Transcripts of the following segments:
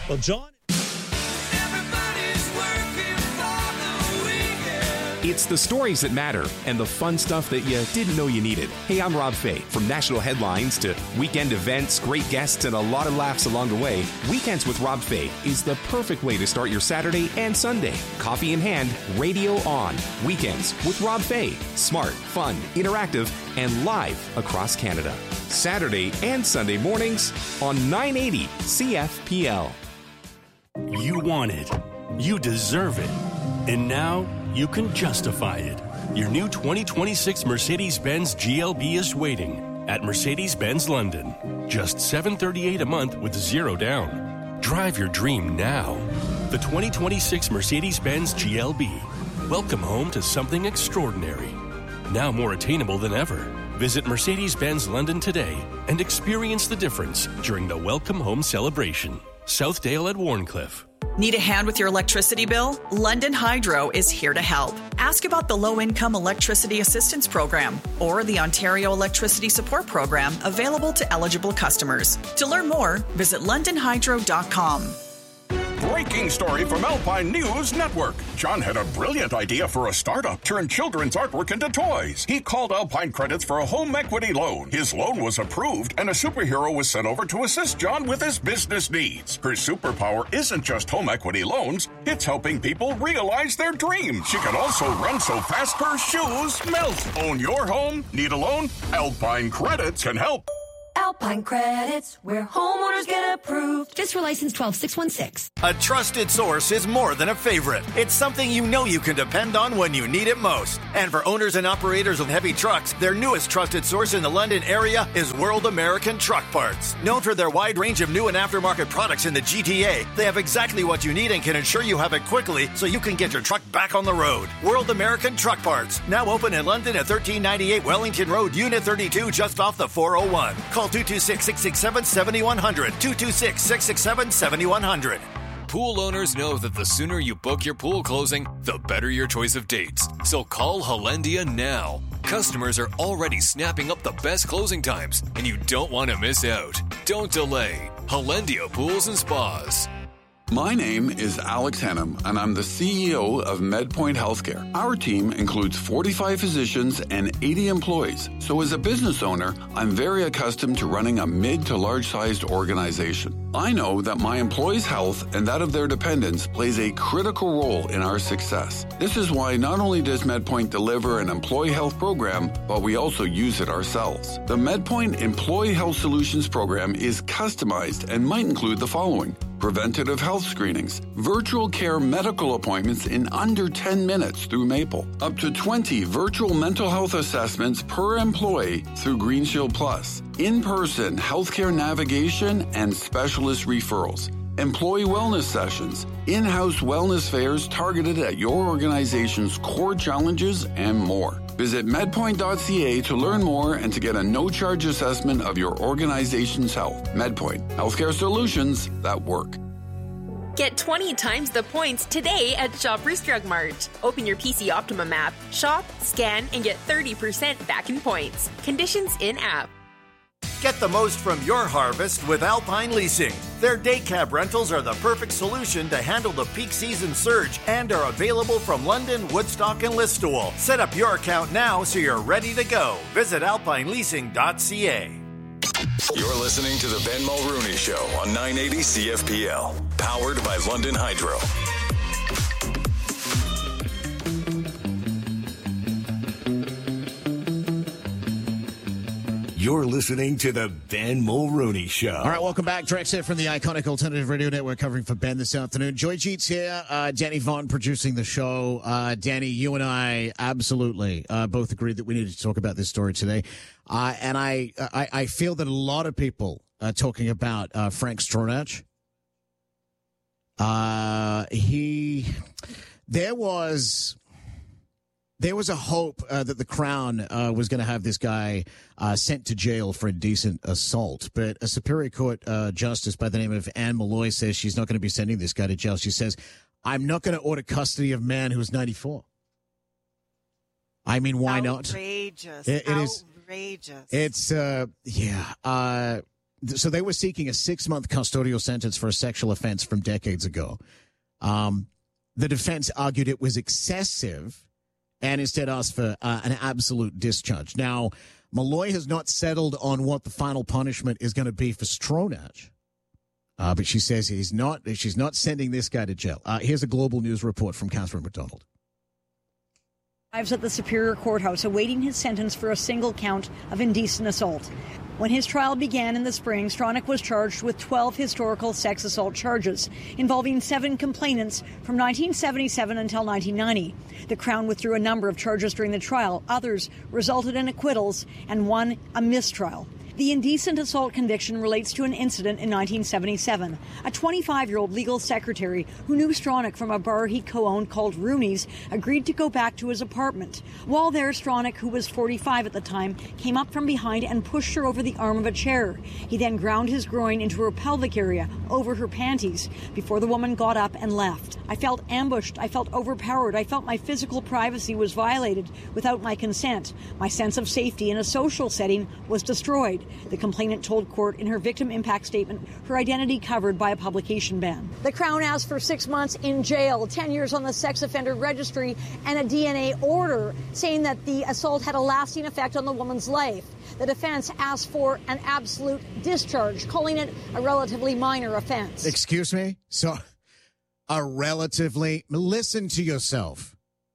Well, John. It's the stories that matter and the fun stuff that you didn't know you needed. Hey, I'm Rob Fay. From national headlines to weekend events, great guests, and a lot of laughs along the way, Weekends with Rob Fay is the perfect way to start your Saturday and Sunday. Coffee in hand, radio on. Weekends with Rob Fay. Smart, fun, interactive, and live across Canada. Saturday and Sunday mornings on 980 CFPL. You want it. You deserve it. And now you can justify it. Your new 2026 Mercedes-Benz GLB is waiting at Mercedes-Benz London. Just $738 a month with zero down. Drive your dream now. The 2026 Mercedes-Benz GLB. Welcome home to something extraordinary. Now more attainable than ever. Visit Mercedes-Benz London today and experience the difference during the Welcome Home celebration. Southdale at Warncliffe. Need a hand with your electricity bill? London Hydro is here to help. Ask about the Low-Income Electricity Assistance Program or the Ontario Electricity Support Program available to eligible customers. To learn more, visit londonhydro.com. Breaking story from Alpine News Network. John had a brilliant idea for a startup, turn children's artwork into toys. He called Alpine Credits for a home equity loan. His loan was approved, and a superhero was sent over to assist John with his business needs. Her superpower isn't just home equity loans, it's helping people realize their dreams. She can also run so fast her shoes melt. Own your home? Need a loan? Alpine Credits can help. Alpine Credits, where homeowners get approved. FSR license 12616. A trusted source is more than a favorite. It's something you know you can depend on when you need it most. And for owners and operators of heavy trucks, their newest trusted source in the London area is World American Truck Parts. Known for their wide range of new and aftermarket products in the GTA, they have exactly what you need and can ensure you have it quickly so you can get your truck back on the road. World American Truck Parts, now open in London at 1398 Wellington Road, Unit 32, just off the 401. Call 226-667-7100, 226-667-7100. Pool owners know that the sooner you book your pool closing, the better your choice of dates. So call Hollandia now. Customers are already snapping up the best closing times, and you don't want to miss out. Don't delay. Hollandia Pools and Spas. My name is Alex Hennum, and I'm the CEO of MedPoint Healthcare. Our team includes 45 physicians and 80 employees. So as a business owner, I'm very accustomed to running a mid to large-sized organization. I know that my employees' health and that of their dependents plays a critical role in our success. This is why not only does MedPoint deliver an employee health program, but we also use it ourselves. The MedPoint Employee Health Solutions program is customized and might include the following: preventative health screenings, virtual care medical appointments in under 10 minutes through Maple, up to 20 virtual mental health assessments per employee through Green Shield Plus, in-person healthcare navigation and specialist referrals, employee wellness sessions, in-house wellness fairs targeted at your organization's core challenges, and more. Visit medpoint.ca to learn more and to get a no-charge assessment of your organization's health. MedPoint, healthcare solutions that work. Get 20 times the points today at Shoppers Drug Mart. Open your PC Optimum app, shop, scan, and get 30% back in points. Conditions in-app. Get the most from your harvest with Alpine Leasing. Their day cab rentals are the perfect solution to handle the peak season surge and are available from London, Woodstock, and Listowel. Set up your account now so you're ready to go. Visit alpineleasing.ca. You're listening to the Ben Mulrooney Show on 980 CFPL, powered by London Hydro. You're listening to the Ben Mulrooney Show. All right, welcome back. Direct set from the iconic Alternative Radio Network covering for Ben this afternoon. Joy Jeet's here. Danny Vaughn producing the show. Danny, you and I absolutely both agreed that we needed to talk about this story today. And I feel that a lot of people are talking about Frank Stronach. There was a hope that the Crown was going to have this guy sent to jail for indecent assault. But a Superior Court justice by the name of Anne Malloy says she's not going to be sending this guy to jail. She says, I'm not going to order custody of a man who is 94. I mean, why not? Outrageous. It is outrageous. It's, yeah. So they were seeking a 6-month custodial sentence for a sexual offense from decades ago. The defense argued it was excessive and instead asked for an absolute discharge. Now, Malloy has not settled on what the final punishment is going to be for Stronach. But she says she's not sending this guy to jail. Here's a Global News report from Catherine McDonald. Arrives at the Superior Courthouse awaiting his sentence for a single count of indecent assault. When his trial began in the spring, Stronach was charged with 12 historical sex assault charges involving 7 complainants from 1977 until 1990. The Crown withdrew a number of charges during the trial. Others resulted in acquittals and one a mistrial. The indecent assault conviction relates to an incident in 1977. A 25-year-old legal secretary who knew Stronach from a bar he co-owned called Rooney's agreed to go back to his apartment. While there, Stronach, who was 45 at the time, came up from behind and pushed her over the arm of a chair. He then ground his groin into her pelvic area, over her panties, before the woman got up and left. I felt ambushed. I felt overpowered. I felt my physical privacy was violated without my consent. My sense of safety in a social setting was destroyed. The complainant told court in her victim impact statement her identity covered by a publication ban. The Crown asked for 6 months in jail, 10 years on the sex offender registry, and a DNA order saying that the assault had a lasting effect on the woman's life. The defense asked for an absolute discharge, calling it a relatively minor offense. Excuse me? So, listen to yourself.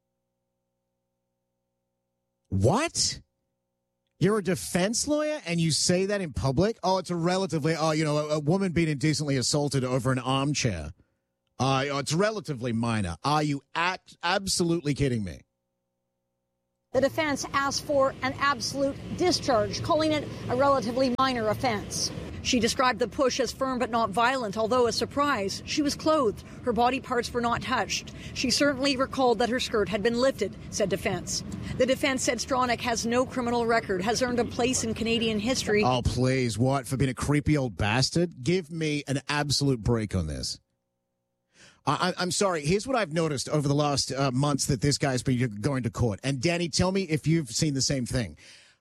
What? You're a defense lawyer and you say that in public? Oh, it's a woman being indecently assaulted over an armchair. It's relatively minor. Are you absolutely kidding me? The defense asked for an absolute discharge, calling it a relatively minor offense. She described the push as firm but not violent, although a surprise. She was clothed. Her body parts were not touched. She certainly recalled that her skirt had been lifted, said defense. The defense said Stronach has no criminal record, has earned a place in Canadian history. Oh, please, what? For being a creepy old bastard? Give me an absolute break on this. I'm sorry. Here's what I've noticed over the last months that this guy's been going to court. And Danny, tell me if you've seen the same thing.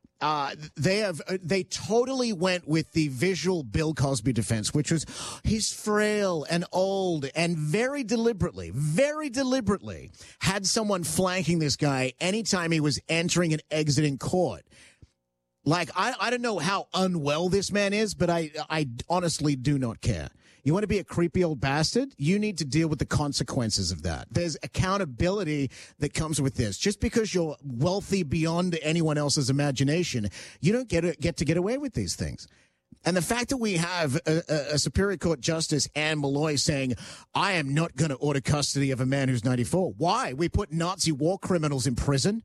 They totally went with the visual Bill Cosby defense, which was he's frail and old, and very deliberately had someone flanking this guy anytime he was entering and exiting court. Like, I don't know how unwell this man is, but I honestly do not care. You want to be a creepy old bastard? You need to deal with the consequences of that. There's accountability that comes with this. Just because you're wealthy beyond anyone else's imagination, you don't get to get away with these things. And the fact that we have a Superior Court Justice, Anne Malloy, saying, I am not going to order custody of a man who's 94. Why? We put Nazi war criminals in prison?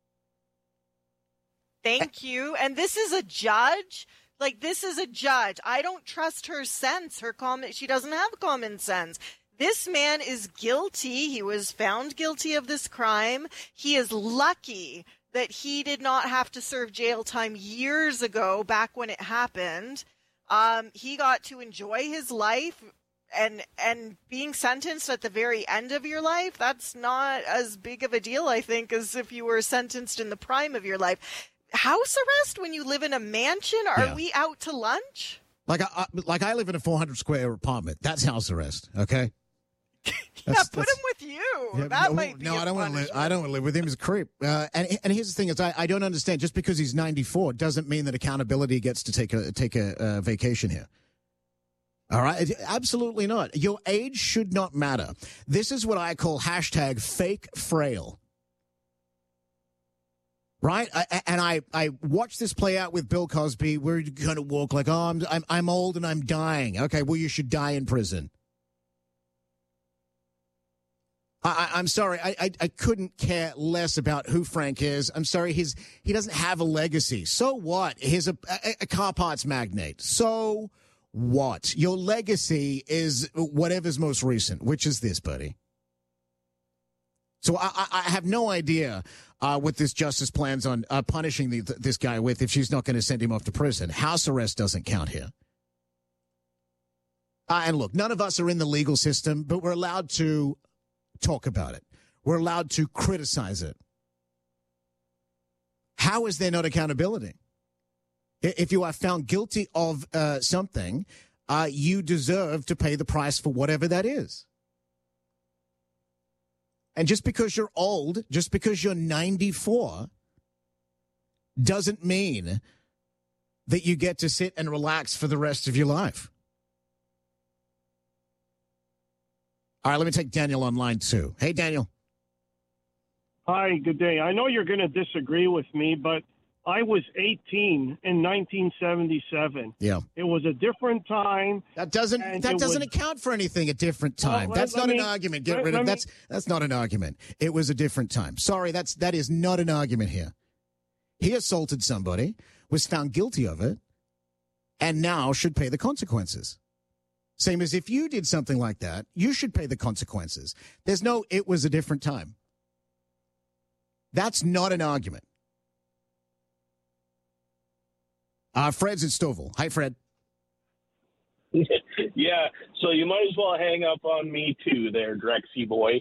Thank you. And this is a judge. This is a judge. I don't trust her sense, she doesn't have common sense. This man is guilty. He was found guilty of this crime. He is lucky that he did not have to serve jail time years ago, back when it happened. He got to enjoy his life, and being sentenced at the very end of your life, that's not as big of a deal, I think, as if you were sentenced in the prime of your life. House arrest when you live in a mansion? Are we out to lunch? Like I live in a 400 square apartment. That's house arrest. Okay. Put him with you. Yeah, that might be. No, I don't want to live with him. He's a creep. And here's the thing: is I don't understand. Just because he's 94 doesn't mean that accountability gets to take a vacation here. All right, absolutely not. Your age should not matter. This is what I call #fake frail. Right, and I watched this play out with Bill Cosby. We're going to walk like, oh, I'm old and I'm dying. Okay, well, you should die in prison. I'm sorry, I couldn't care less about who Frank is. I'm sorry, he doesn't have a legacy. So what? He's a car parts magnate. So what? Your legacy is whatever's most recent, which is this, buddy. So I have no idea what this justice plans on punishing this guy with if she's not going to send him off to prison. House arrest doesn't count here. And look, none of us are in the legal system, but we're allowed to talk about it. We're allowed to criticize it. How is there not accountability? If you are found guilty of something, you deserve to pay the price for whatever that is. And just because you're old, just because you're 94, doesn't mean that you get to sit and relax for the rest of your life. All right, let me take Daniel on line 2. Hey, Daniel. Hi, good day. I know you're going to disagree with me, but I was 18 in 1977. Yeah. It was a different time. That doesn't account for anything, a different time. That's not an argument. Get rid of that's not an argument. It was a different time. Sorry, that is not an argument here. He assaulted somebody, was found guilty of it, and now should pay the consequences. Same as if you did something like that, you should pay the consequences. There's no, it was a different time. That's not an argument. Fred's in Stouffville. Hi, Fred. Yeah, so you might as well hang up on me too there, Drexy boy.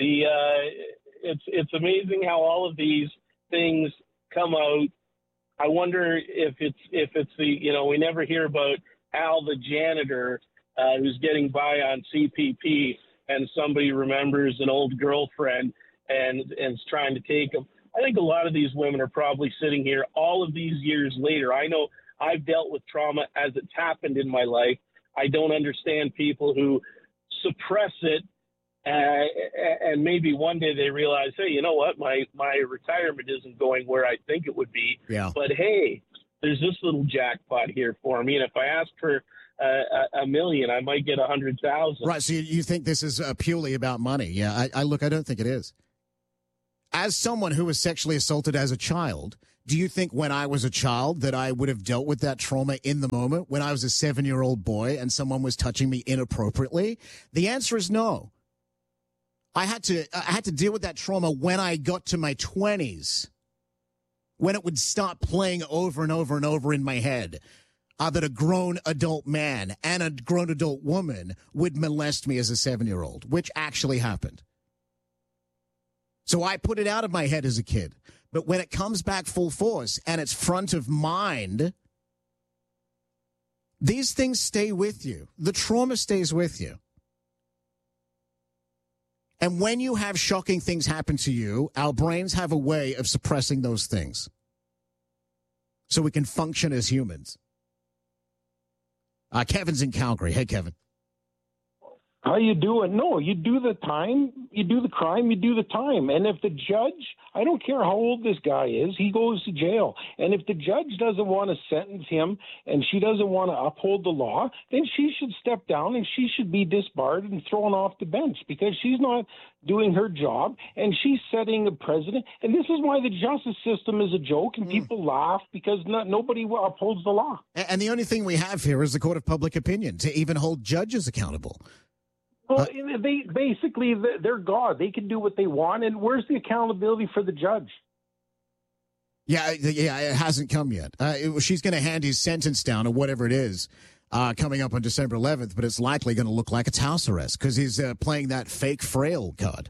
It's amazing how all of these things come out. I wonder if it's the, we never hear about Al the janitor who's getting by on CPP and somebody remembers an old girlfriend and is trying to take him. I think a lot of these women are probably sitting here all of these years later. I know I've dealt with trauma as it's happened in my life. I don't understand people who suppress it and maybe one day they realize, hey, you know what? My retirement isn't going where I think it would be. Yeah. But, hey, there's this little jackpot here for me. And if I ask for $1 million, I might get 100,000. Right. So you think this is purely about money? Yeah. I don't think it is. As someone who was sexually assaulted as a child, do you think when I was a child that I would have dealt with that trauma in the moment when I was a 7-year-old boy and someone was touching me inappropriately? The answer is no. I had to deal with that trauma when I got to my 20s, when it would start playing over and over and over in my head that a grown adult man and a grown adult woman would molest me as a 7-year-old, which actually happened. So I put it out of my head as a kid. But when it comes back full force and it's front of mind, these things stay with you. The trauma stays with you. And when you have shocking things happen to you, our brains have a way of suppressing those things so we can function as humans. Kevin's in Calgary. Hey, Kevin. How you do it? No, you do the time, you do the crime, you do the time. And if the judge, I don't care how old this guy is, he goes to jail. And if the judge doesn't want to sentence him and she doesn't want to uphold the law, then she should step down and she should be disbarred and thrown off the bench because she's not doing her job and she's setting a precedent. And this is why the justice system is a joke and people laugh because nobody upholds the law. And the only thing we have here is the court of public opinion to even hold judges accountable. Well, they're God. They can do what they want. And where's the accountability for the judge? Yeah, it hasn't come yet. She's going to hand his sentence down or whatever it is coming up on December 11th, but it's likely going to look like it's house arrest because he's playing that fake frail card.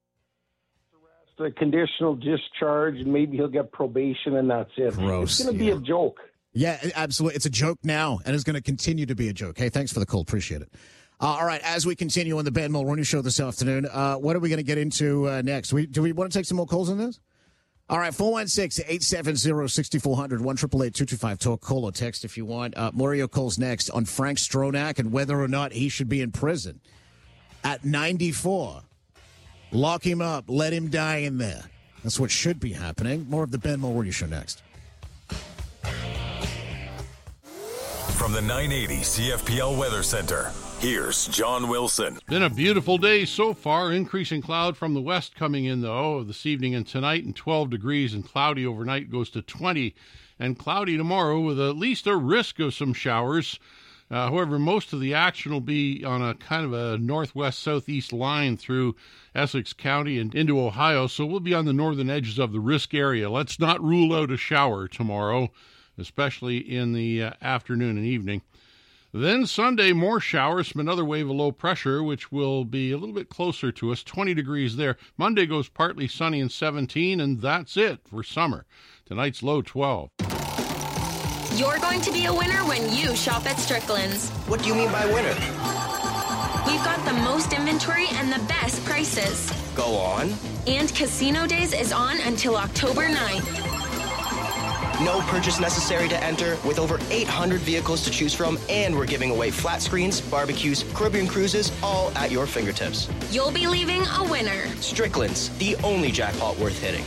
A conditional discharge, and maybe he'll get probation, and that's it. Gross. It's going to be a joke. Yeah, absolutely. It's a joke now, and it's going to continue to be a joke. Hey, thanks for the call. Appreciate it. All right, as we continue on the Ben Mulroney Show this afternoon, what are we going to get into next? Do we want to take some more calls on this? All right, 416-870-6400, 1-888-225-TALK. Call or text if you want. Mario calls next on Frank Stronach and whether or not he should be in prison. At 94, lock him up, let him die in there. That's what should be happening. More of the Ben Mulroney Show next. From the 980 CFPL Weather Center, here's John Wilson. Been a beautiful day so far. Increasing cloud from the west coming in, though, this evening and tonight, and 12 degrees, and cloudy overnight goes to 20, and cloudy tomorrow with at least a risk of some showers. However, most of the action will be on a kind of a northwest-southeast line through Essex County and into Ohio, so we'll be on the northern edges of the risk area. Let's not rule out a shower tomorrow, especially in the afternoon and evening. Then Sunday, more showers from another wave of low pressure, which will be a little bit closer to us, 20 degrees there. Monday goes partly sunny and 17, and that's it for summer. Tonight's low 12. You're going to be a winner when you shop at Strickland's. What do you mean by winner? We've got the most inventory and the best prices. Go on. And Casino Days is on until October 9th. No purchase necessary to enter, with over 800 vehicles to choose from, and we're giving away flat screens, barbecues, Caribbean cruises, all at your fingertips. You'll be leaving a winner. Strickland's, the only jackpot worth hitting.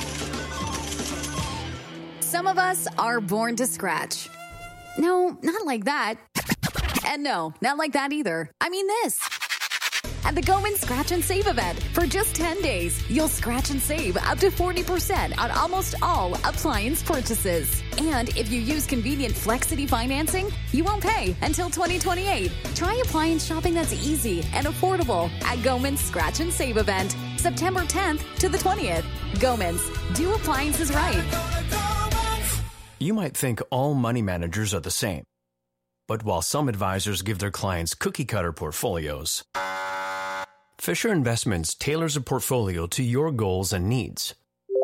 Some of us are born to scratch. No, not like that. And no, not like that either. I mean this. At the Goman Scratch and Save event, for just 10 days, you'll scratch and save up to 40% on almost all appliance purchases. And if you use convenient Flexity financing, you won't pay until 2028. Try appliance shopping that's easy and affordable at Goman's Scratch and Save event, September 10th to the 20th. Goman's, do appliances right. You might think all money managers are the same. But while some advisors give their clients cookie-cutter portfolios, Fisher Investments tailors a portfolio to your goals and needs.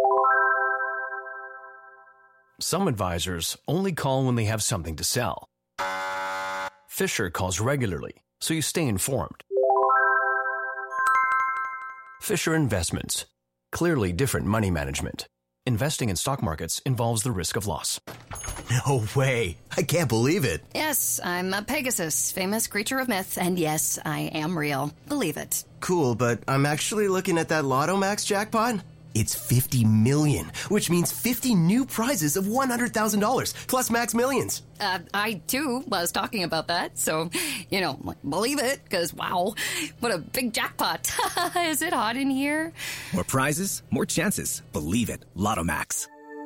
Some advisors only call when they have something to sell. Fisher calls regularly, so you stay informed. Fisher Investments. Clearly different money management. Investing in stock markets involves the risk of loss. No way. I can't believe it. Yes, I'm a Pegasus, famous creature of myth, and yes, I am real. Believe it. Cool, but I'm actually looking at that Lotto Max jackpot. It's 50 million, which means 50 new prizes of $100,000, plus max millions. I, too, was talking about that, so, believe it, because, wow, what a big jackpot. Is it hot in here? More prizes, more chances. Believe it. Lotto Max.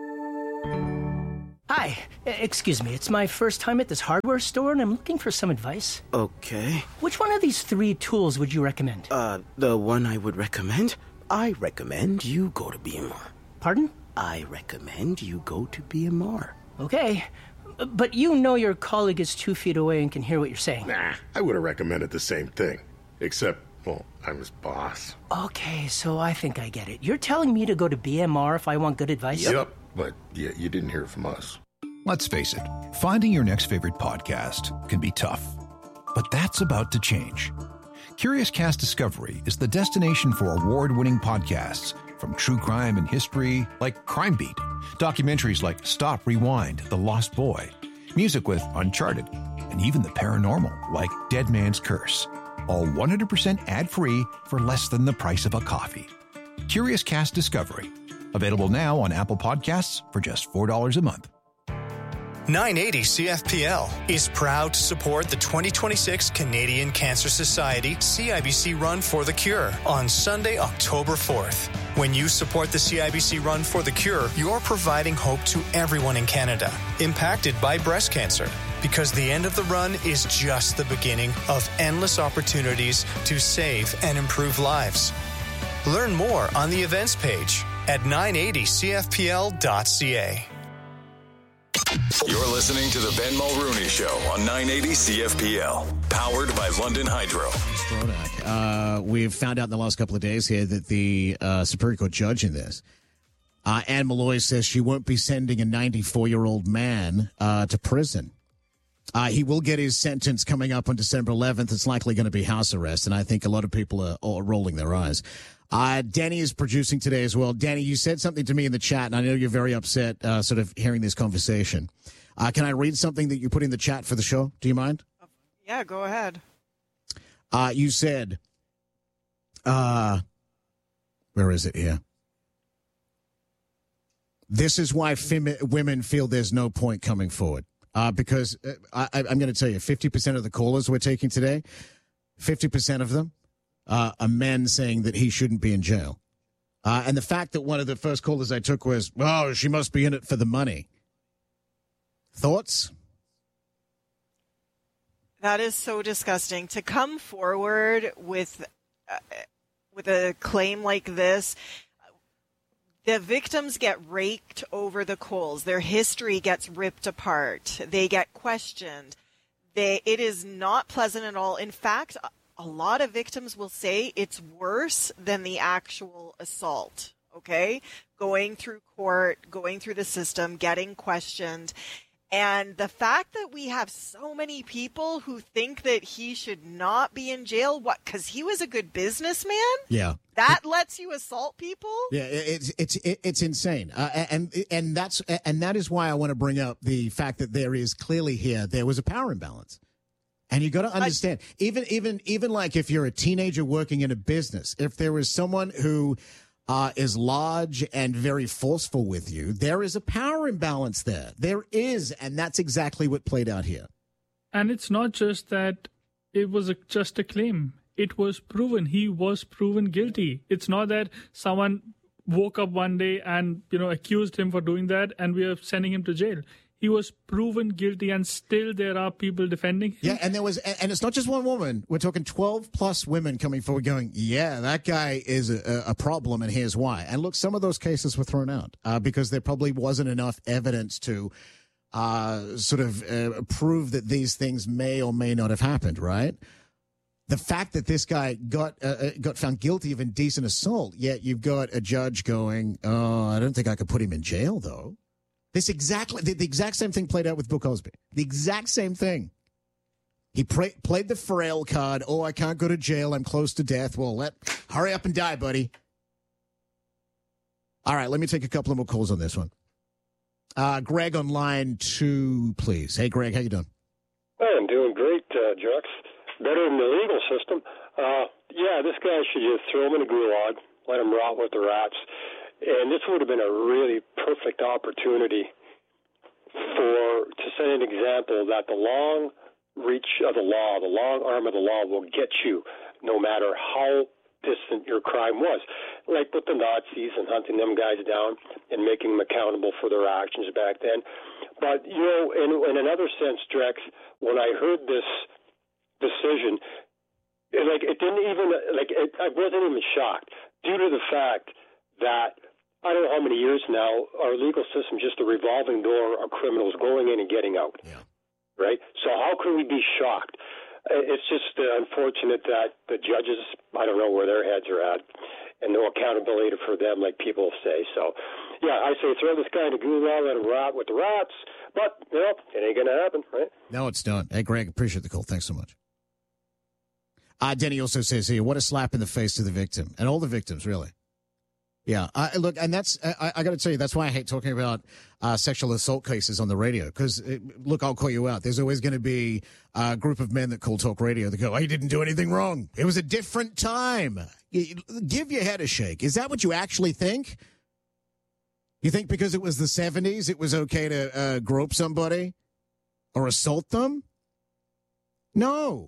Hi, excuse me, it's my first time at this hardware store and I'm looking for some advice. Okay. Which one of these 3 tools would you recommend? The one I would recommend? I recommend you go to BMR. Pardon? I recommend you go to BMR. Okay, but your colleague is 2 feet away and can hear what you're saying. Nah, I would have recommended the same thing. Except, well, I'm his boss. Okay, so I think I get it. You're telling me to go to BMR if I want good advice? Yep, but yeah, you didn't hear it from us. Let's face it, finding your next favorite podcast can be tough. But that's about to change. Curious Cast Discovery is the destination for award-winning podcasts, from true crime and history like Crime Beat, documentaries like Stop, Rewind, The Lost Boy, music with Uncharted, and even the paranormal like Dead Man's Curse. All 100% ad-free for less than the price of a coffee. Curious Cast Discovery. Available now on Apple Podcasts for just $4 a month. 980 CFPL is proud to support the 2026 Canadian Cancer Society CIBC Run for the Cure on Sunday, October 4th. When you support the CIBC Run for the Cure, you're providing hope to everyone in Canada impacted by breast cancer, because the end of the run is just the beginning of endless opportunities to save and improve lives. Learn more on the events page at 980cfpl.ca. You're listening to the Ben Mulrooney Show on 980 CFPL, powered by London Hydro. We've found out in the last couple of days here that the Superior Court judge in this, Anne Malloy, says she won't be sending a 94-year-old man to prison. He will get his sentence coming up on December 11th. It's likely going to be house arrest, and I think a lot of people are rolling their eyes. Danny is producing today as well. Danny, you said something to me in the chat, and I know you're very upset sort of hearing this conversation. Can I read something that you put in the chat for the show? Do you mind? Yeah, go ahead. You said, where is it here? This is why women feel there's no point coming forward. Because I'm going to tell you, 50% of the callers we're taking today, 50% of them are men saying that he shouldn't be in jail. And the fact that one of the first callers I took was, oh, she must be in it for the money. Thoughts? That is so disgusting. To come forward with a claim like this, the victims get raked over the coals. Their history gets ripped apart. They get questioned. It is not pleasant at all. In fact, a lot of victims will say it's worse than the actual assault, okay? Going through court, going through the system, getting questioned. And the fact that we have so many people who think that he should not be in jail, because he was a good businessman? Yeah. That lets you assault people? Yeah, it's insane. And that is why I want to bring up the fact that there was a power imbalance. And you got to understand, even like if you're a teenager working in a business, if there is someone who is large and very forceful with you, there is a power imbalance there. There is, and that's exactly what played out here. And it's not just that it was just a claim. It was proven. He was proven guilty. It's not that someone woke up one day and, accused him for doing that and we are sending him to jail. He was proven guilty, and still there are people defending him. Yeah, and it's not just one woman. We're talking 12 plus women coming forward going, yeah, that guy is a problem, and here's why. And look, some of those cases were thrown out because there probably wasn't enough evidence to prove that these things may or may not have happened, right? The fact that this guy got found guilty of indecent assault, yet you've got a judge going, oh, I don't think I could put him in jail, though. The exact same thing played out with Bill Cosby. The exact same thing. He played the frail card. Oh, I can't go to jail. I'm close to death. Well, hurry up and die, buddy. All right, let me take a couple of more calls on this one. Greg on line 2, please. Hey, Greg, how you doing? I'm doing great, Jux. Better than the legal system. This guy should just throw him in a gulag, let him rot with the rats. And this would have been a really perfect opportunity to set an example that the long reach of the law, the long arm of the law will get you no matter how distant your crime was. Like with the Nazis and hunting them guys down and making them accountable for their actions back then. But, in another sense, Drex, when I heard this decision, I wasn't even shocked due to the fact that I don't know how many years now, our legal system is just a revolving door of criminals going in and getting out. Yeah. Right? So how can we be shocked? It's just unfortunate that the judges, I don't know where their heads are at, and no accountability for them, like people say. So, I say throw this guy in a gulag, let him rot with the rats, but, it ain't going to happen, right? No, it's not. Hey, Greg, appreciate the call. Thanks so much. Denny also says here, what a slap in the face to the victim, and all the victims, really. Yeah, look, and that's, I got to tell you, that's why I hate talking about sexual assault cases on the radio. Because, look, I'll call you out. There's always going to be a group of men that call talk radio that go, oh, he didn't do anything wrong. It was a different time. Give your head a shake. Is that what you actually think? You think because it was the 70s, it was okay to grope somebody or assault them? No.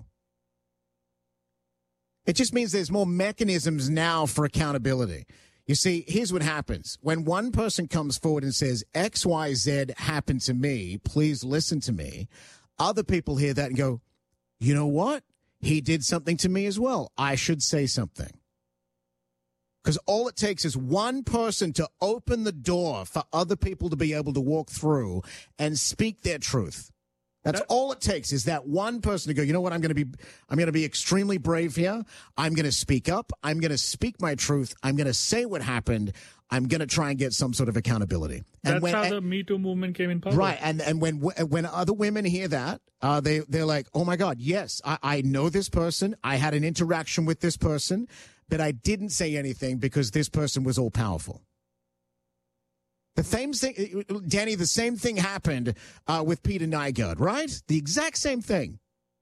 It just means there's more mechanisms now for accountability. You see, here's what happens. When one person comes forward and says, X, Y, Z happened to me, please listen to me, other people hear that and go, you know what? He did something to me as well. I should say something. Because all it takes is one person to open the door for other people to be able to walk through and speak their truth. That's all it takes is that one person to go, you know what, I'm going to be extremely brave here. I'm going to speak up. I'm going to speak my truth. I'm going to say what happened. I'm going to try and get some sort of accountability. That's how the Me Too movement came in power. Right. And when other women hear that, they're like, oh my God, yes, I know this person. I had an interaction with this person, but I didn't say anything because this person was all powerful. The same thing, Danny, the same thing happened with Peter Nygard, right? The exact same thing.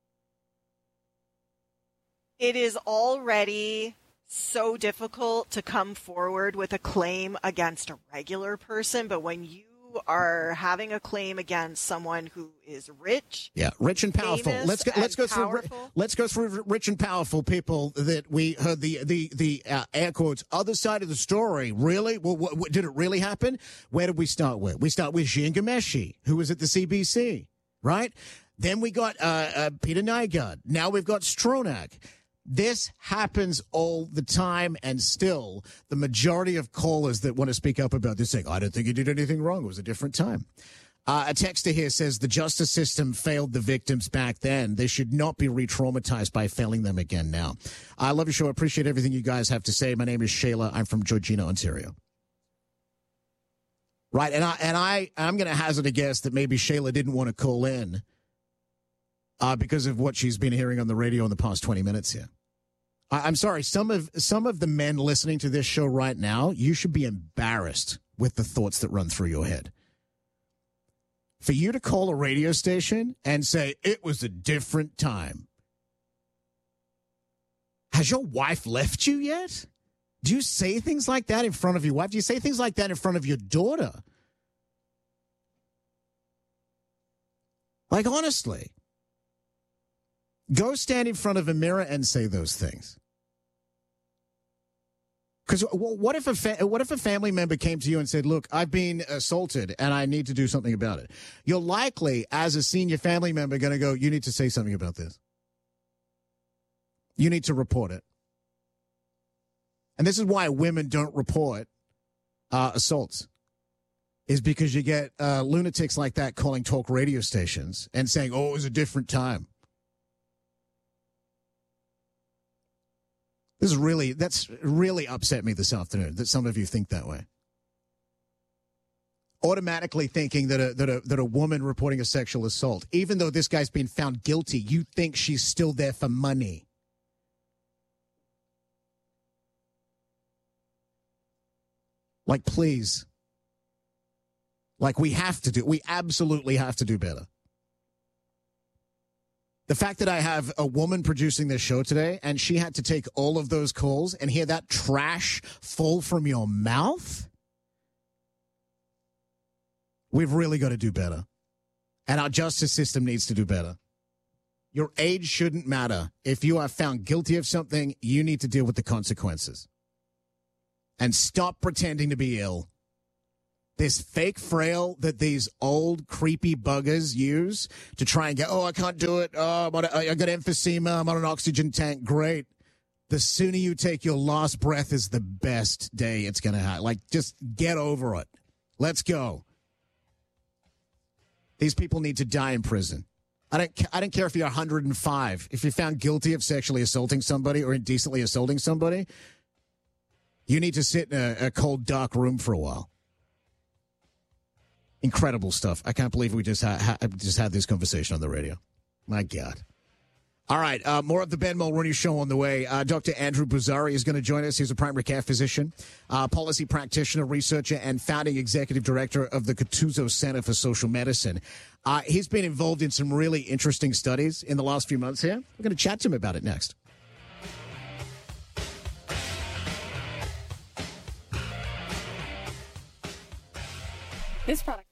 It is already so difficult to come forward with a claim against a regular person, but when you are having a claim against someone who is rich, rich and powerful. Let's go through rich and powerful people that we heard the air quotes other side of the story. Really? Well, did it really happen? Where did we start with? We start with Jian Ghomeshi, who was at the CBC, right? Then we got Peter Nygard. Now we've got Stronach. This happens all the time, and still the majority of callers that want to speak up about this saying, I don't think he did anything wrong. It was a different time. A texter here says the justice system failed the victims back then. They should not be re-traumatized by failing them again now. I love your show. I appreciate everything you guys have to say. My name is Shayla. I'm from Georgina, Ontario. Right, and I'm going to hazard a guess that maybe Shayla didn't want to call in because of what she's been hearing on the radio in the past 20 minutes here. I'm sorry, some of the men listening to this show right now, you should be embarrassed with the thoughts that run through your head. For you to call a radio station and say, it was a different time. Has your wife left you yet? Do you say things like that in front of your wife? Do you say things like that in front of your daughter? Like, honestly, go stand in front of a mirror and say those things. Because what if a family member came to you and said, look, I've been assaulted and I need to do something about it? You're likely, as a senior family member, going to go, you need to say something about this. You need to report it. And this is why women don't report assaults, is because you get lunatics like that calling talk radio stations and saying, oh, it was a different time. That's really upset me this afternoon that some of you think that way. Automatically thinking that a woman reporting a sexual assault, even though this guy's been found guilty, you think she's still there for money. Like, please. Like, we absolutely have to do better. The fact that I have a woman producing this show today and she had to take all of those calls and hear that trash fall from your mouth, we've really got to do better. And our justice system needs to do better. Your age shouldn't matter. If you are found guilty of something, you need to deal with the consequences. And stop pretending to be ill. This fake frail that these old creepy buggers use to try and get, oh, I can't do it. Oh, I got emphysema. I'm on an oxygen tank. Great. The sooner you take your last breath is the best day it's going to have. Like, just get over it. Let's go. These people need to die in prison. I don't care if you're 105. If you're found guilty of sexually assaulting somebody or indecently assaulting somebody, you need to sit in a cold, dark room for a while. Incredible stuff. I can't believe we just had this conversation on the radio. My God. All right, more of the Ben Mulroney Show on the way. Dr. Andrew Buzari is going to join us. He's a primary care physician, policy practitioner, researcher, and founding executive director of the Catuzzo Center for Social Medicine. He's been involved in some really interesting studies in the last few months here. We're going to chat to him about it next. This product.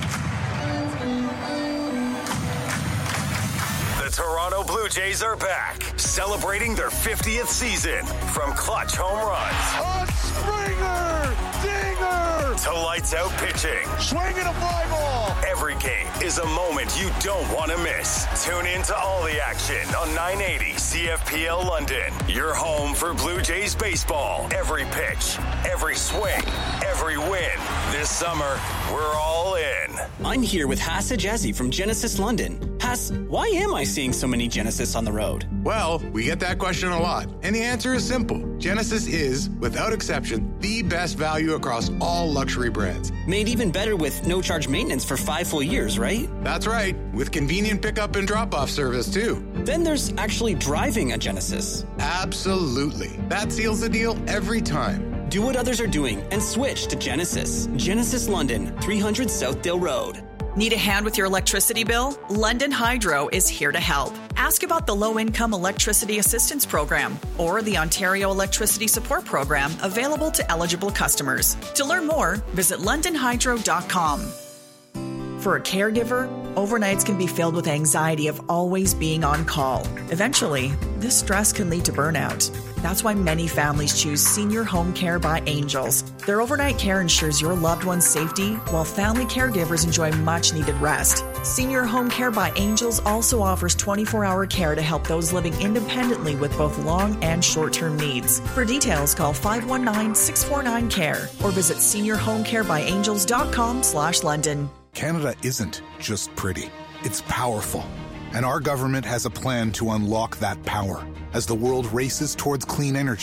The Toronto Blue Jays are back, celebrating their 50th season. From clutch home runs, a Springer dinger, to lights out pitching, swinging a fly ball. Every game is a moment you don't want to miss. Tune in to all the action on 980 CFPL London. Your home for Blue Jays baseball. Every pitch, every swing, every win. This summer, we're all in. I'm here with Hassa Jazzy from Genesis London. Hass, why am I seeing so many Genesis on the road? Well, we get that question a lot, and the answer is simple. Genesis is, without exception, the best value across all luxury brands. Made even better with no-charge maintenance for 5 full years, right? That's right, with convenient pickup and drop-off service, too. Then there's actually driving a Genesis. Absolutely. That seals the deal every time. Do what others are doing and switch to Genesis. Genesis London, 300 Southdale Road. Need a hand with your electricity bill? London Hydro is here to help. Ask about the Low-Income Electricity Assistance Program or the Ontario Electricity Support Program available to eligible customers. To learn more, visit londonhydro.com. For a caregiver, overnights can be filled with anxiety of always being on call. Eventually, this stress can lead to burnout. That's why many families choose Senior Home Care by Angels. Their overnight care ensures your loved one's safety, while family caregivers enjoy much-needed rest. Senior Home Care by Angels also offers 24-hour care to help those living independently with both long and short-term needs. For details, call 519-649-CARE or visit seniorhomecarebyangels.com/London. Canada isn't just pretty, it's powerful. And our government has a plan to unlock that power. As the world races towards clean energy,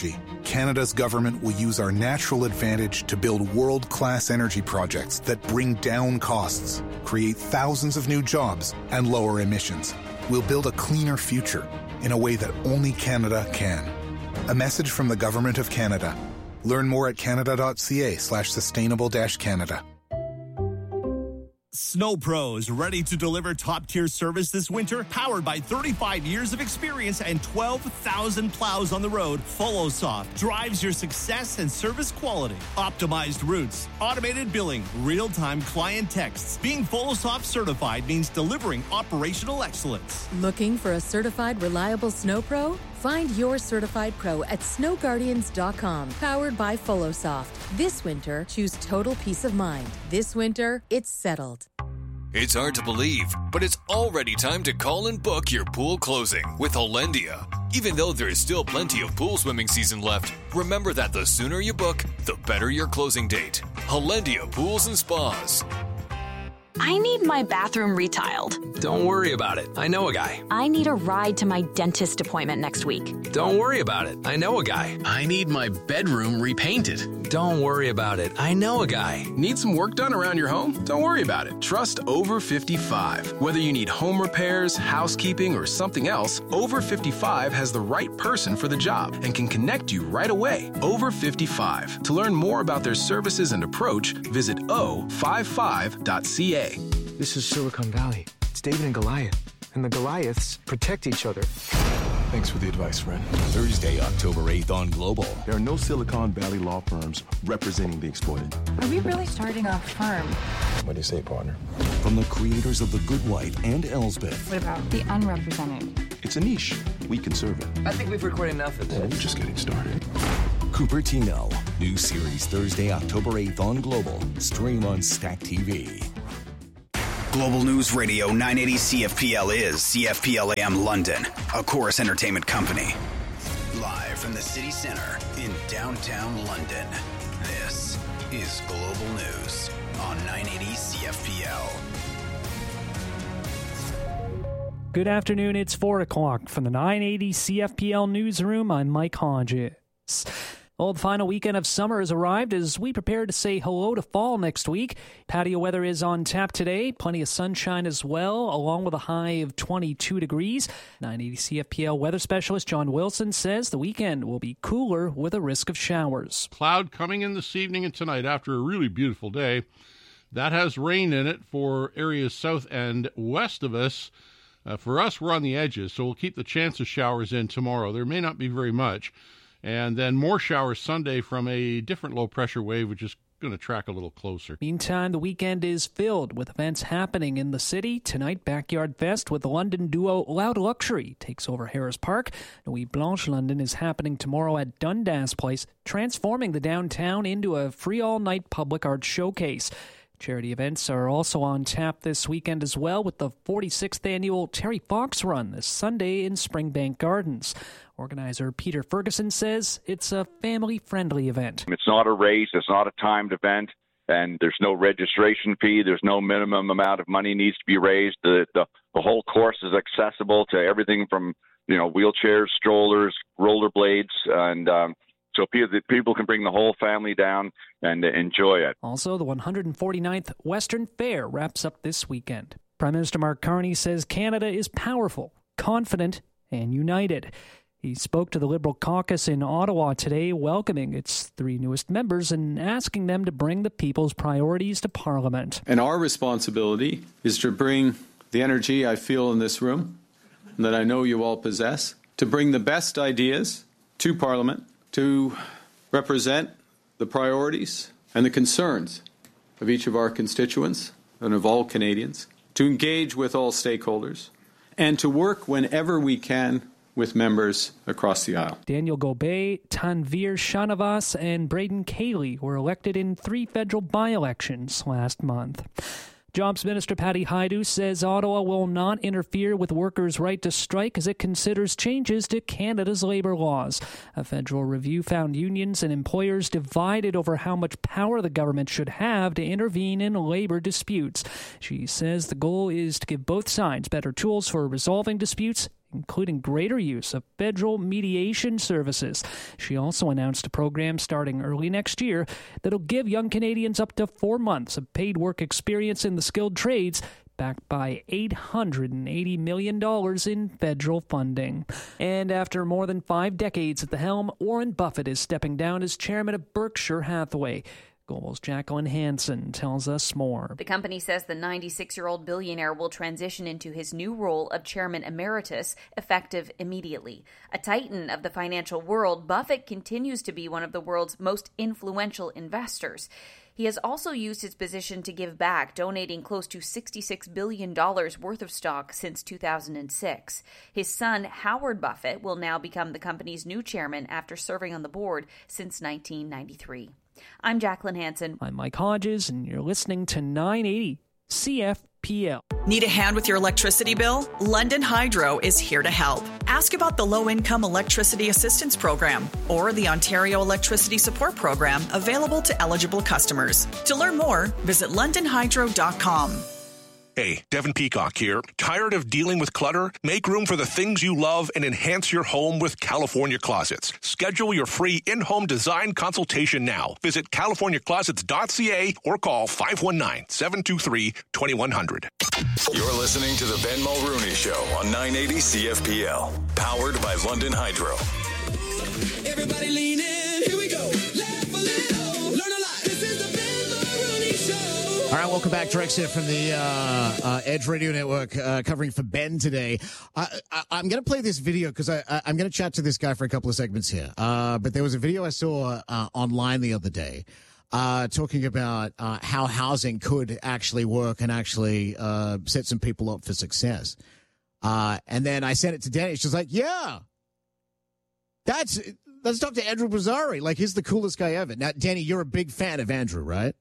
Canada's government will use our natural advantage to build world-class energy projects that bring down costs, create thousands of new jobs, and lower emissions. We'll build a cleaner future in a way that only Canada can. A message from the Government of Canada. Learn more at canada.ca/sustainable-Canada. Snow Pros, ready to deliver top-tier service this winter? Powered by 35 years of experience and 12,000 plows on the road, FollowSoft drives your success and service quality. Optimized routes, automated billing, real-time client texts. Being FollowSoft certified means delivering operational excellence. Looking for a certified, reliable Snow Pro? Find your certified pro at snowguardians.com. Powered by FollowSoft. This winter, choose total peace of mind. This winter, it's settled. It's hard to believe, but it's already time to call and book your pool closing with Hollandia. Even though there is still plenty of pool swimming season left, remember that the sooner you book, the better your closing date. Hollandia Pools and Spas. I need my bathroom retiled. Don't worry about it. I know a guy. I need a ride to my dentist appointment next week. Don't worry about it. I know a guy. I need my bedroom repainted. Don't worry about it. I know a guy. Need some work done around your home? Don't worry about it. Trust Over 55. Whether you need home repairs, housekeeping, or something else, Over 55 has the right person for the job and can connect you right away. Over 55. To learn more about their services and approach, visit o55.ca. This is Silicon Valley. It's David and Goliath. And the Goliaths protect each other. Thanks for the advice, friend. Thursday, October 8th on Global. There are no Silicon Valley law firms representing the exploited. Are we really starting a firm? What do you say, partner? From the creators of The Good Wife and Elsbeth. What about the unrepresented? It's a niche. We can serve it. I think we've recorded enough of this. We're just getting started. Cupertino. New series Thursday, October 8th on Global. Stream on Stack TV. Global News Radio 980 CFPL is CFPL AM London, a Chorus Entertainment company. Live from the city center in downtown London, this is Global News on 980 CFPL. Good afternoon, it's 4 o'clock from the 980 CFPL newsroom. I'm Mike Hodges. Well, the final weekend of summer has arrived as we prepare to say hello to fall next week. Patio weather is on tap today. Plenty of sunshine as well, along with a high of 22 degrees. 980 CFPL weather specialist John Wilson says the weekend will be cooler with a risk of showers. Cloud coming in this evening and tonight after a really beautiful day. That has rain in it for areas south and west of us. For us, we're on the edges, so we'll keep the chance of showers in tomorrow. There may not be very much. And then more showers Sunday from a different low-pressure wave, which is going to track a little closer. Meantime, the weekend is filled with events happening in the city. Tonight, Backyard Fest with the London duo Loud Luxury takes over Harris Park. Nuit Blanche London is happening tomorrow at Dundas Place, transforming the downtown into a free all-night public art showcase. Charity events are also on tap this weekend as well, with the 46th annual Terry Fox Run this Sunday in Springbank Gardens. Organizer Peter Ferguson says it's a family-friendly event. It's not a race. It's not a timed event. And there's no registration fee. There's no minimum amount of money needs to be raised. The whole course is accessible to everything from, wheelchairs, strollers, rollerblades, and so people can bring the whole family down and enjoy it. Also, the 149th Western Fair wraps up this weekend. Prime Minister Mark Carney says Canada is powerful, confident, and united. He spoke to the Liberal caucus in Ottawa today, welcoming its 3 newest members and asking them to bring the people's priorities to Parliament. And our responsibility is to bring the energy I feel in this room, and that I know you all possess, to bring the best ideas to Parliament, to represent the priorities and the concerns of each of our constituents and of all Canadians, to engage with all stakeholders, and to work whenever we can with members across the aisle. Daniel Gobet, Tanveer Shanavas, and Braden Cayley were elected in 3 federal by-elections last month. Jobs Minister Patty Hajdu says Ottawa will not interfere with workers' right to strike as it considers changes to Canada's labour laws. A federal review found unions and employers divided over how much power the government should have to intervene in labour disputes. She says the goal is to give both sides better tools for resolving disputes, including greater use of federal mediation services. She also announced a program starting early next year that'll give young Canadians up to 4 months of paid work experience in the skilled trades, backed by $880 million in federal funding. And after more than 5 decades at the helm, Warren Buffett is stepping down as chairman of Berkshire Hathaway. Global's Jacqueline Hansen tells us more. The company says the 96-year-old billionaire will transition into his new role of chairman emeritus, effective immediately. A titan of the financial world, Buffett continues to be one of the world's most influential investors. He has also used his position to give back, donating close to $66 billion worth of stock since 2006. His son, Howard Buffett, will now become the company's new chairman after serving on the board since 1993. I'm Jacqueline Hansen. I'm Mike Hodges, and you're listening to 980 CFPL. Need a hand with your electricity bill? London Hydro is here to help. Ask about the Low-Income Electricity Assistance Program or the Ontario Electricity Support Program available to eligible customers. To learn more, visit londonhydro.com. Hey, Devin Peacock here. Tired of dealing with clutter? Make room for the things you love and enhance your home with California Closets. Schedule your free in-home design consultation now. Visit californiaclosets.ca or call 519-723-2100. You're listening to the Ben Mulrooney Show on 980 CFPL. Powered by London Hydro. Everybody lean in. Here we go. Laugh a little. Learn a lot. This is the Ben Mulrooney Show. All right, welcome back. Drex here from the Edge Radio Network, covering for Ben today. I'm going to play this video because I'm going to chat to this guy for a couple of segments here. But there was a video I saw online the other day talking about how housing could actually work and actually set some people up for success. And then I sent it to Danny. She's like, yeah, that's Dr. Andrew Bozzari. Like, he's the coolest guy ever. Now, Danny, you're a big fan of Andrew, right?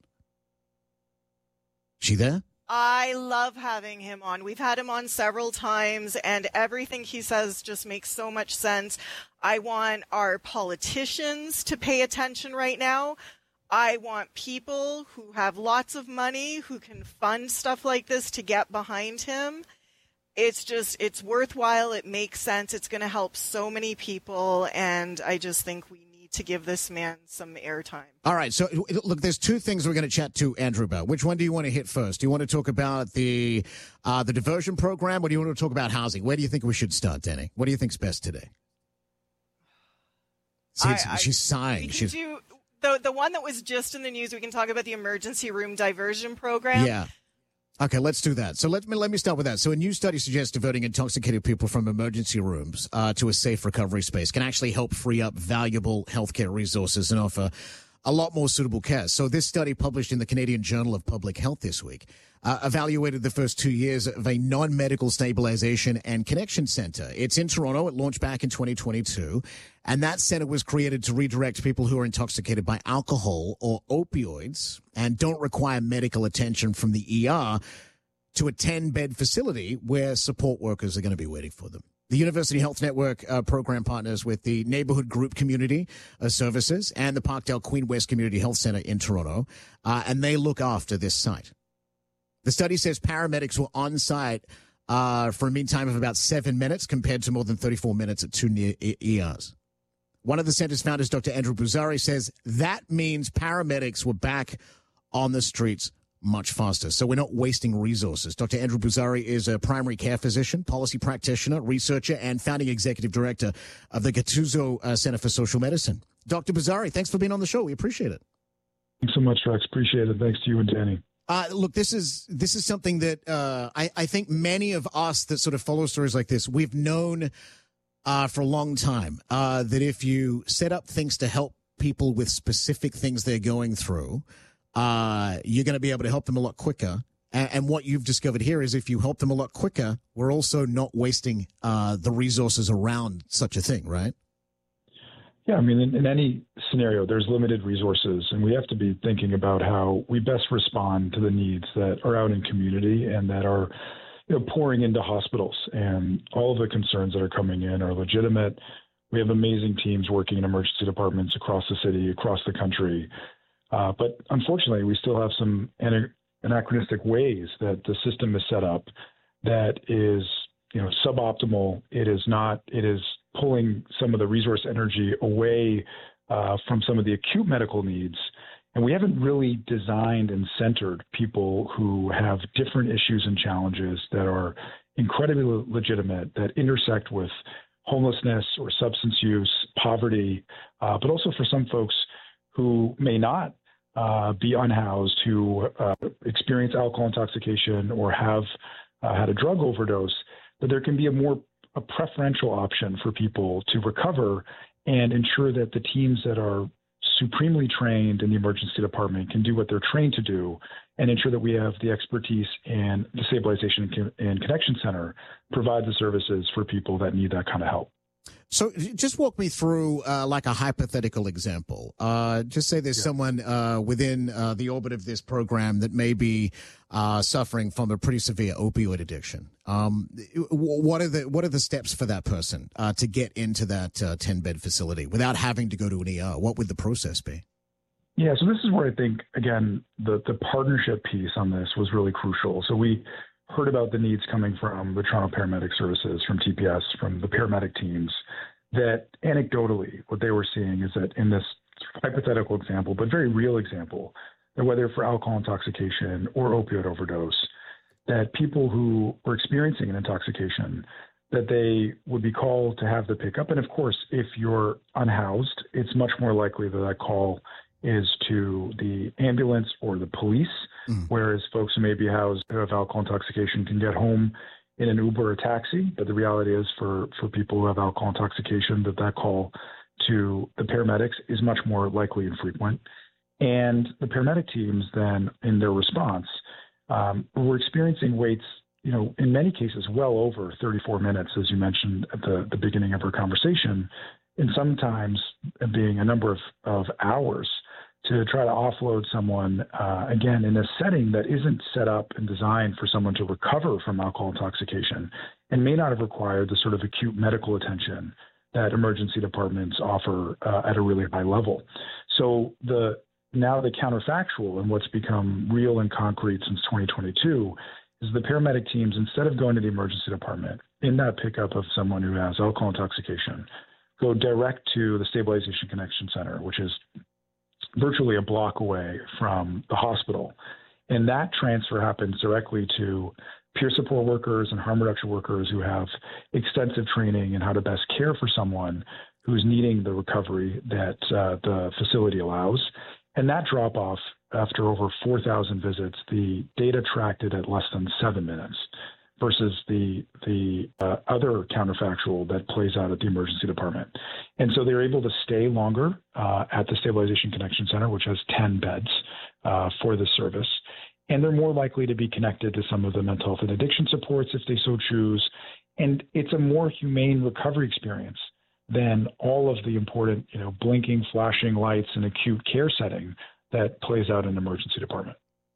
She there? I love having him on. We've had him on several times, and everything he says just makes so much sense. I want our politicians to pay attention right now. I want people who have lots of money, who can fund stuff like this, to get behind him. It's worthwhile. It makes sense. It's going to help so many people, and I just think we need to give this man some airtime. All right. So, look, there's 2 things we're going to chat to Andrew about. Which one do you want to hit first? Do you want to talk about the diversion program, or do you want to talk about housing? Where do you think we should start, Danny? What do you think's best today? See, she's sighing. She's the one that was just in the news. We can talk about the emergency room diversion program. Yeah. Okay, let's do that. So let me start with that. So a new study suggests diverting intoxicated people from emergency rooms to a safe recovery space can actually help free up valuable healthcare resources and offer a lot more suitable care. So this study, published in the Canadian Journal of Public Health this week, evaluated the first 2 years of a non-medical stabilization and connection center. It's in Toronto. It launched back in 2022. And that center was created to redirect people who are intoxicated by alcohol or opioids and don't require medical attention from the ER to a 10-bed facility where support workers are going to be waiting for them. The University Health Network program partners with the Neighborhood Group Community Services and the Parkdale Queen West Community Health Center in Toronto, and they look after this site. The study says paramedics were on site for a mean time of about 7 minutes compared to more than 34 minutes at 2 ERs. One of the center's founders, Dr. Andrew Bozzari, says that means paramedics were back on the streets much faster. So we're not wasting resources. Dr. Andrew Bozzari is a primary care physician, policy practitioner, researcher, and founding executive director of the Gattuso Center for Social Medicine. Dr. Bozzari, thanks for being on the show. We appreciate it. Thanks so much, Rex. Appreciate it. Thanks to you and Danny. Look, this is something that I think many of us that sort of follow stories like this, we've known for a long time that if you set up things to help people with specific things they're going through, you're going to be able to help them a lot quicker. And what you've discovered here is if you help them a lot quicker, we're also not wasting the resources around such a thing, right? Yeah, I mean, in any scenario, there's limited resources, and we have to be thinking about how we best respond to the needs that are out in community and that are, pouring into hospitals. And all of the concerns that are coming in are legitimate. We have amazing teams working in emergency departments across the city, across the country. But unfortunately, we still have some anachronistic ways that the system is set up that is suboptimal. It is not. It is pulling some of the resource energy away from some of the acute medical needs. And we haven't really designed and centered people who have different issues and challenges that are incredibly legitimate, that intersect with homelessness or substance use, poverty, but also for some folks who may not be unhoused, who experience alcohol intoxication or have had a drug overdose, that there can be a preferential option for people to recover and ensure that the teams that are supremely trained in the emergency department can do what they're trained to do and ensure that we have the expertise and the Stabilization and Connection Center provide the services for people that need that kind of help. So just walk me through like a hypothetical example. Just say there's someone within the orbit of this program that may be suffering from a pretty severe opioid addiction. What are the steps for that person to get into that 10-bed facility without having to go to an ER? What would the process be? Yeah, so this is where I think, again, the partnership piece on this was really crucial. So we heard about the needs coming from the Toronto Paramedic Services, from TPS, from the paramedic teams, that anecdotally what they were seeing is that in this hypothetical example, but very real example, that whether for alcohol intoxication or opioid overdose, that people who were experiencing an intoxication, that they would be called to have the pickup. And of course, if you're unhoused, it's much more likely that that call is to the ambulance or the police, whereas folks who may be housed who have alcohol intoxication can get home in an Uber or taxi. But the reality is for people who have alcohol intoxication, that call to the paramedics is much more likely and frequent. And the paramedic teams then, in their response, were experiencing waits, in many cases, well over 34 minutes, as you mentioned at the beginning of our conversation, and sometimes being a number of hours to try to offload someone, again, in a setting that isn't set up and designed for someone to recover from alcohol intoxication and may not have required the sort of acute medical attention that emergency departments offer at a really high level. So now the counterfactual and what's become real and concrete since 2022 is the paramedic teams, instead of going to the emergency department in that pickup of someone who has alcohol intoxication, go direct to the Stabilization Connection Center, which is virtually a block away from the hospital. And that transfer happens directly to peer support workers and harm reduction workers who have extensive training in how to best care for someone who's needing the recovery that the facility allows. And that drop off, after over 4,000 visits, the data tracked it at less than 7 minutes, versus the other counterfactual that plays out at the emergency department. And so they're able to stay longer at the Stabilization Connection Center, which has 10 beds for the service. And they're more likely to be connected to some of the mental health and addiction supports if they so choose. And it's a more humane recovery experience than all of the important, blinking, flashing lights and acute care setting that plays out in an emergency department.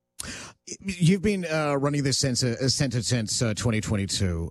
You've been running this center since 2022.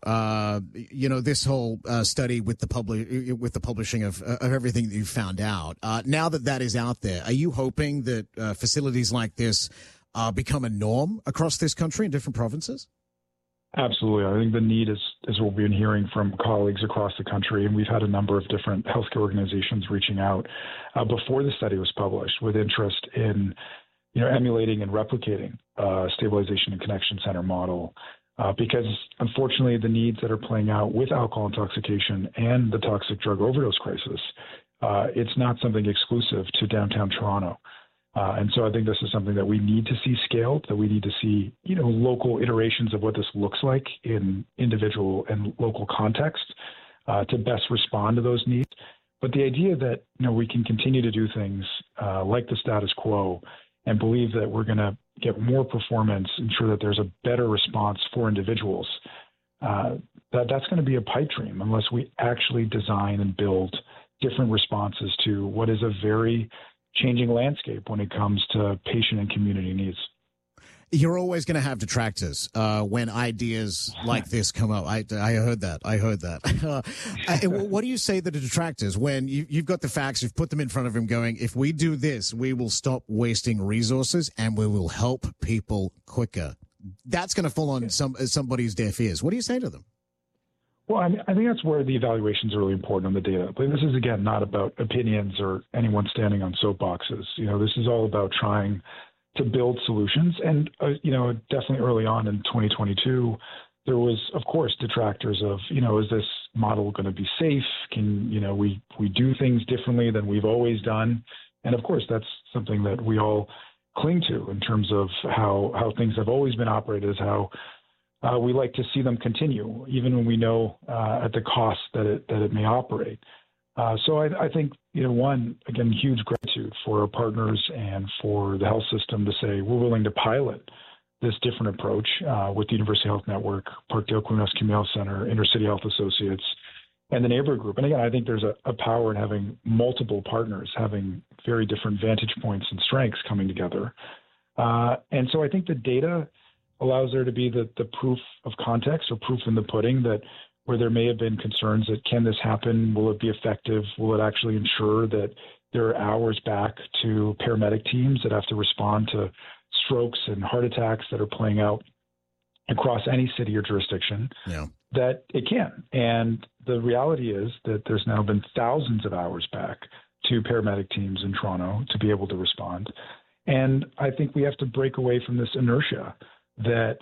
This whole study with the publishing of everything that you found out. Now that is out there, are you hoping that facilities like this become a norm across this country in different provinces? Absolutely. I think the need is what we've been hearing from colleagues across the country, and we've had a number of different healthcare organizations reaching out before the study was published with interest in emulating and replicating Stabilization and Connection Center model, because unfortunately the needs that are playing out with alcohol intoxication and the toxic drug overdose crisis, it's not something exclusive to downtown Toronto. And so I think this is something that we need to see scaled, that we need to see, local iterations of what this looks like in individual and local context to best respond to those needs. But the idea that, we can continue to do things like the status quo and believe that we're going to get more performance, ensure that there's a better response for individuals, that's going to be a pipe dream unless we actually design and build different responses to what is a very changing landscape when it comes to patient and community needs. You're always going to have detractors when ideas like this come up. I heard that. What do you say to the detractors when you've got the facts, you've put them in front of them going, if we do this, we will stop wasting resources and we will help people quicker? That's going to fall on somebody's deaf ears. What do you say to them? Well, I think that's where the evaluations are really important on the data. But this is, again, not about opinions or anyone standing on soapboxes. This is all about trying to build solutions. And, definitely early on in 2022, there was, of course, detractors of, is this model going to be safe? Can, we do things differently than we've always done? And, of course, that's something that we all cling to in terms of how things have always been operated, is how we like to see them continue, even when we know at the cost that it may operate. So I think, one, again, huge gratitude for our partners and for the health system to say we're willing to pilot this different approach with the University Health Network, Parkdale Queen Community Health Center, Intercity Health Associates, and the Neighborhood Group. And again, I think there's a power in having multiple partners, having very different vantage points and strengths coming together. And so I think the data allows there to be the proof of context or proof in the pudding that where there may have been concerns that can this happen? Will it be effective? Will it actually ensure that there are hours back to paramedic teams that have to respond to strokes and heart attacks that are playing out across any city or jurisdiction? Yeah. That it can. And the reality is that there's now been thousands of hours back to paramedic teams in Toronto to be able to respond. And I think we have to break away from this inertia that,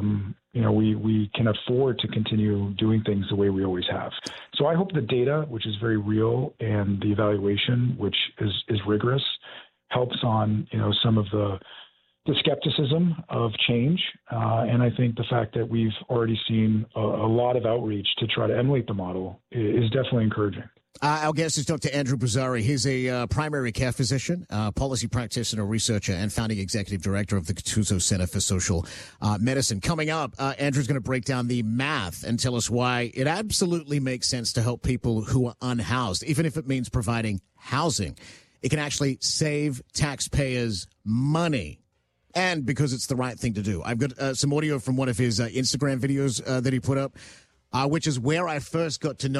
we can afford to continue doing things the way we always have. So I hope the data, which is very real, and the evaluation, which is rigorous, helps on, some of the skepticism of change. And I think the fact that we've already seen a lot of outreach to try to emulate the model is definitely encouraging. Our guest is Dr. Andrew Bozzari. He's a primary care physician, policy practitioner, researcher, and founding executive director of the Gattuso Center for Social Medicine. Coming up, Andrew's going to break down the math and tell us why it absolutely makes sense to help people who are unhoused, even if it means providing housing. It can actually save taxpayers money. And because it's the right thing to do. I've got some audio from one of his Instagram videos that he put up, which is where I first got to know